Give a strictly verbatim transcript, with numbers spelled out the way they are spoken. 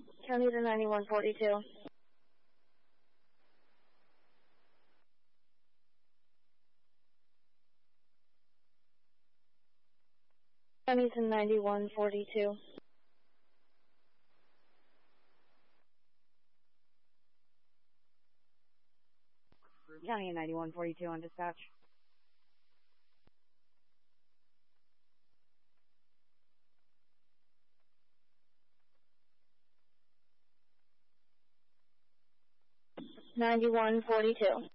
County to ninety-one forty-two. County to ninety-one forty-two. County and ninety-one forty-two on dispatch. ninety-one forty-two.